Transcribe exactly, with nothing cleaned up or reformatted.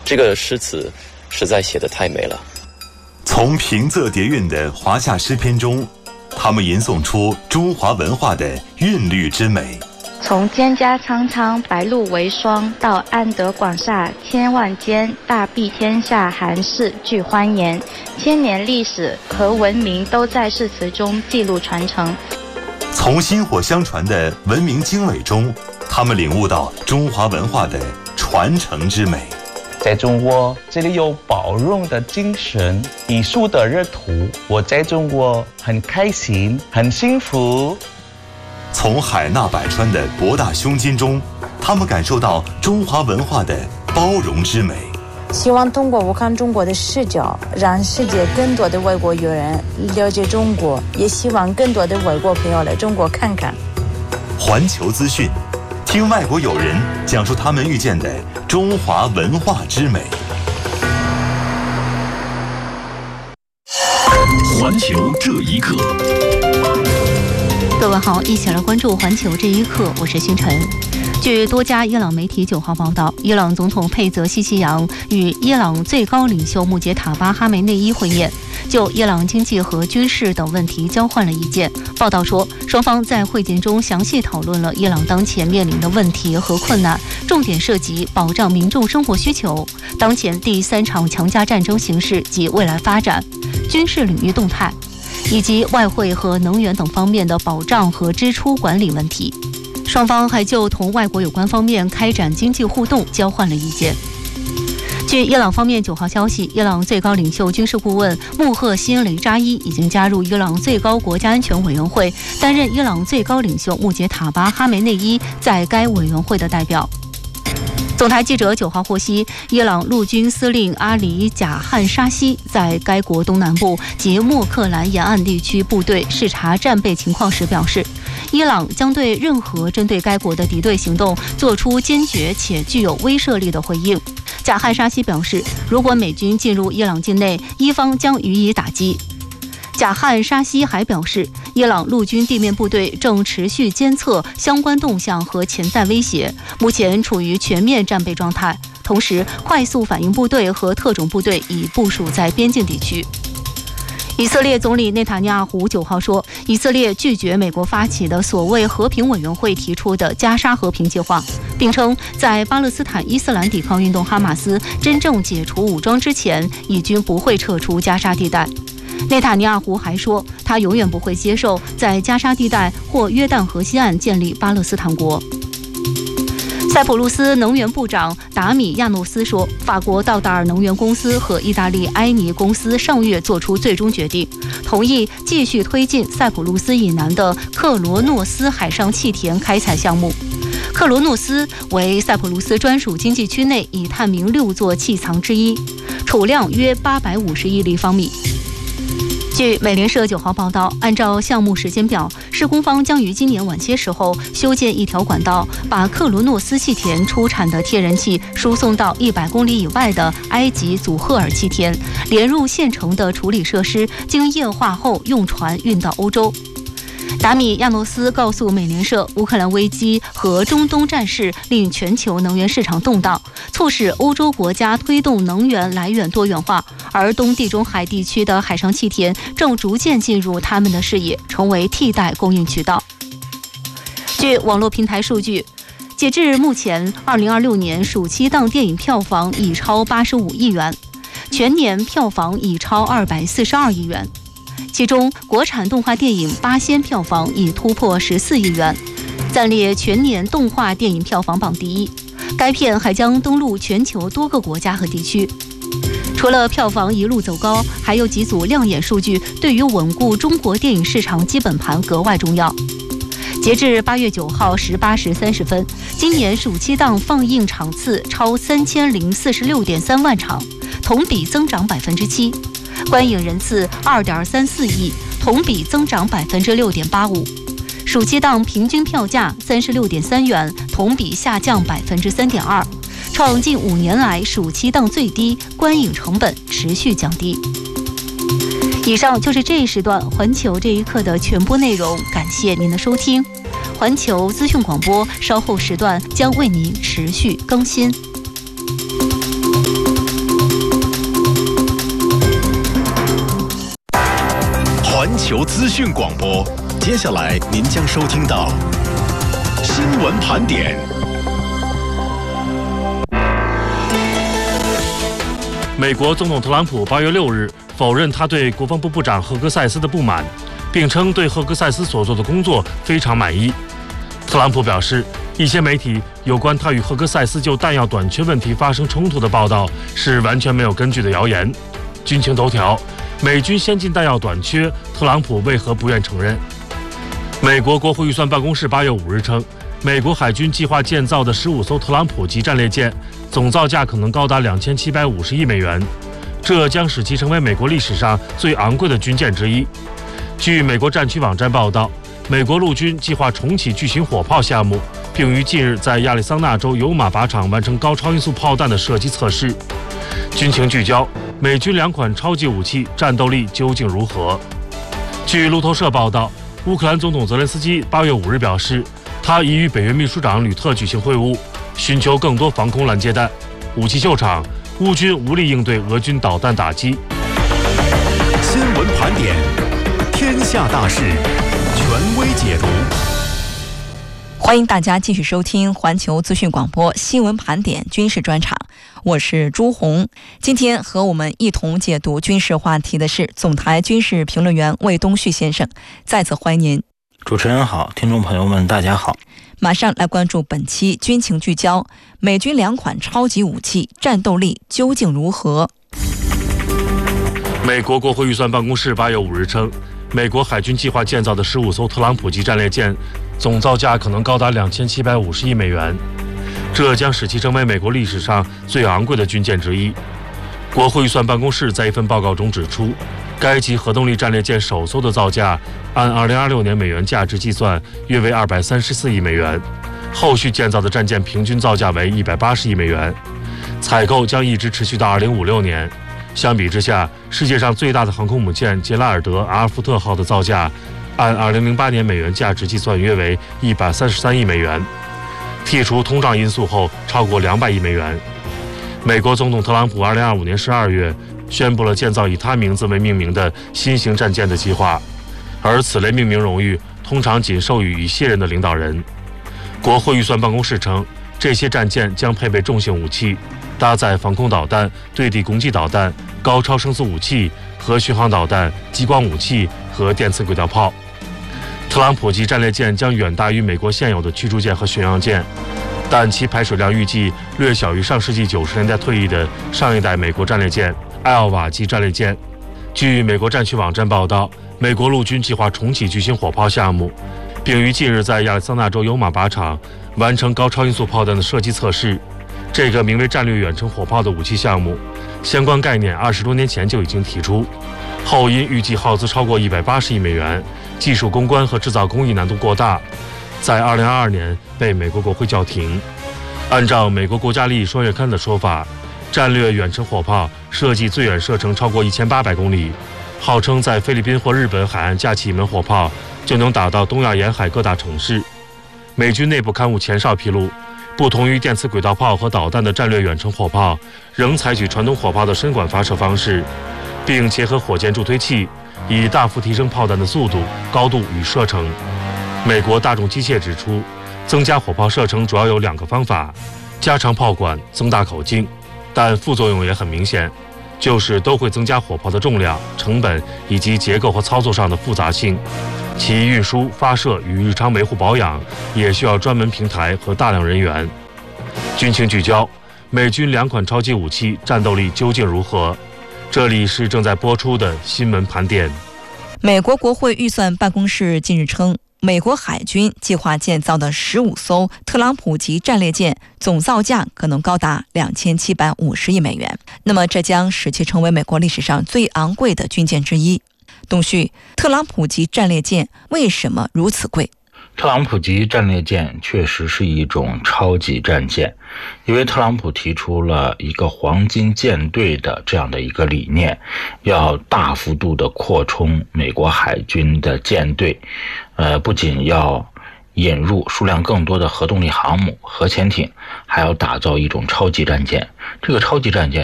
这个诗词实在写得太美了。 从平仄叠韵的华夏诗篇中，他们吟诵出中华文化的韵律之美。 从蒹葭苍苍，白露为霜，到安得广厦千万间，大庇天下寒士俱欢颜。千年历史和文明都在诗词中记录传承。 从薪火相传的文明经纬中，他们领悟到中华文化的传承之美。 在中国，这里有包容的精神，艺术的热土。我在中国很开心，很幸福。 从海纳百川的博大胸襟中，他们感受到中华文化的包容之美。 希望通过我看中国的视角，让世界更多的外国友人了解中国，也希望更多的外国朋友来中国看看。 环球资讯，听外国友人讲述他们遇见的中华文化之美。 环球这一刻， 各位好，一起来关注环球这一刻，我是星辰。据多家伊朗媒体九号报道，伊朗总统佩泽西希扬与伊朗最高领袖穆杰塔巴哈梅内伊会面，就伊朗经济和军事等问题交换了意见。报道说，双方在会见中详细讨论了伊朗当前面临的问题和困难，重点涉及保障民众生活需求、当前第三场强加战争形势及未来发展、军事领域动态，以及外汇和能源等方面的保障和支出管理问题。双方还就同外国有关方面开展经济互动交换了意见。据伊朗方面九号消息，伊朗最高领袖军事顾问穆赫辛雷扎伊已经加入伊朗最高国家安全委员会，担任伊朗最高领袖穆杰塔巴哈梅内伊在该委员会的代表。总台记者九号获悉，伊朗陆军司令阿里贾汉沙西在该国东南部及莫克兰沿岸地区部队视察战备情况时表示，伊朗将对任何针对该国的敌对行动做出坚决且具有威慑力的回应。贾汉沙西表示，如果美军进入伊朗境内，伊方将予以打击。贾汉沙西还表示，伊朗陆军地面部队正持续监测相关动向和潜在威胁，目前处于全面战备状态。同时，快速反应部队和特种部队已部署在边境地区。以色列总理内塔尼亚胡九号说，以色列拒绝美国发起的所谓和平委员会提出的加沙和平计划，并称在巴勒斯坦伊斯兰抵抗运动哈马斯真正解除武装之前，以军不会撤出加沙地带。内塔尼亚胡还说，他永远不会接受在加沙地带或约旦河西岸建立巴勒斯坦国。塞浦路斯能源部长达米亚诺斯说，法国道达尔能源公司和意大利埃尼公司上月做出最终决定，同意继续推进塞浦路斯以南的克罗诺斯海上气田开采项目。克罗诺斯为塞浦路斯专属经济区内已探明六座气藏之一，储量约八百五十亿立方米。据美联社九号报道，按照项目时间表，施工方将于今年晚些时候修建一条管道，把克罗诺斯气田出产的天然气输送到一百公里以外的埃及祖赫尔气田，连入现成的处理设施，经液化后用船运到欧洲。达米亚诺斯告诉美联社，乌克兰危机和中东战事令全球能源市场动荡，促使欧洲国家推动能源来源多元化，而东地中海地区的海上气田正逐渐进入他们的视野，成为替代供应渠道。据网络平台数据，截至目前，二零二六年暑期档电影票房已超八十五亿元，全年票房已超二百四十二亿元。其中，国产动画电影《八仙》票房已突破十四亿元，暂列全年动画电影票房榜第一。该片还将登陆全球多个国家和地区。除了票房一路走高，还有几组亮眼数据对于稳固中国电影市场基本盘格外重要。截至八月九号十八时三十分，今年暑期档放映场次超三千零四十六点三万场，同比增长百分之七。观影人次二点三四亿，同比增长百分之六点八五。暑期档平均票价三十六点三元，同比下降百分之三点二，创近五年来暑期档最低，观影成本持续降低。以上就是这一时段环球这一刻的全部内容，感谢您的收听。环球资讯广播稍后时段将为您持续更新。 环球资讯广播，接下来您将收听到新闻盘点。 美国总统特朗普八月六日否认他对国防部部长赫格塞斯的不满，并称对赫格塞斯所做的工作非常满意。特朗普表示，一些媒体有关他与赫格塞斯就弹药短缺问题发生冲突的报道是完全没有根据的谣言。军情头条：美军先进弹药短缺，特朗普为何不愿承认？美国国会预算办公室八月五日称，美国海军计划建造的十五艘特朗普级战列舰，总造价可能高达两千七百五十亿美元，这将使其成为美国历史上最昂贵的军舰之一。据美国战区网站报道，美国陆军计划重启巨型火炮项目，并于近日在亚利桑那州油马靶场完成高超音速炮弹的射击测试。军情聚焦：美军两款超级武器战斗力究竟如何？据路透社报道，乌克兰总统泽连斯基八月五日表示，他已与北约秘书长吕特举行会晤，寻求更多防空拦截弹。武器秀场，乌军无力应对俄军导弹打击。 新闻盘点，天下大事，权威解读。 欢迎大家继续收听环球资讯广播新闻盘点军事专场，我是朱红。今天和我们一同解读军事话题的是总台军事评论员魏东旭先生，再次欢迎您。 主持人好，听众朋友们大家好。 马上来关注本期军情聚焦：美军两款超级武器战斗力究竟如何？ 美国国会预算办公室八月五日称，美国海军计划建造的十五艘特朗普级战列舰，总造价可能高达两千七百五十亿美元，这将使其成为美国历史上最昂贵的军舰之一。国会预算办公室在一份报告中指出，该级核动力战列舰首艘的造价按二零二六年美元价值计算约为二百三十四亿美元，后续建造的战舰平均造价为一百八十亿美元，采购将一直持续到二零五六年。相比之下，世界上最大的航空母舰杰拉尔德阿尔福特号的造价按二零零八年美元价值计算约为一百三十三亿美元，剔除通胀因素后超过两百亿美元。美国总统特朗普二零二五年十二月宣布了建造以他名字为命名的新型战舰的计划，而此类命名荣誉通常仅授予已卸任的领导人。国会预算办公室称，这些战舰将配备重型武器，搭载防空导弹、对地攻击导弹、高超声速武器、核巡航导弹、激光武器和电磁轨道炮。特朗普级战列舰将远大于美国现有的驱逐舰和巡洋舰，但其排水量预计略小于上世纪九十年代退役的上一代美国战列舰艾奥瓦级战列舰。据美国战区网站报道，美国陆军计划重启巨型火炮项目，并于近日在亚利桑那州油马靶场完成高超音速炮弹的射击测试。这个名为战略远程火炮的武器项目，相关概念二十多年前就已经提出，后因预计耗资超过一百八十亿美元，技术攻关和制造工艺难度过大，在二零二二年被美国国会叫停。按照美国国家利益双月刊的说法，战略远程火炮设计最远射程超过一千八百公里，号称在菲律宾或日本海岸架起一门火炮就能打到东亚沿海各大城市。美军内部刊物前哨披露，不同于电磁轨道炮和导弹的战略远程火炮，仍采取传统火炮的深管发射方式，并结合火箭助推器，以大幅提升炮弹的速度、高度与射程。美国大众机械指出，增加火炮射程主要有两个方法：加长炮管、增大口径，但副作用也很明显，就是都会增加火炮的重量、成本以及结构和操作上的复杂性。其运输、发射与日常维护保养也需要专门平台和大量人员。军情聚焦：美军两款超级武器战斗力究竟如何？这里是正在播出的新闻盘点。 美国国会预算办公室近日称，美国海军计划建造的十五艘特朗普级战列舰总造价可能高达两千七百五十亿美元，那么这将使其成为美国历史上最昂贵的军舰之一。东旭，特朗普级战列舰为什么如此贵？ 特朗普级战列舰确实是一种超级战舰，因为特朗普提出了一个黄金舰队的这样的一个理念，要大幅度的扩充美国海军的舰队，呃，不仅要引入数量更多的核动力航母、核潜艇，还要打造一种超级战舰。这个超级战舰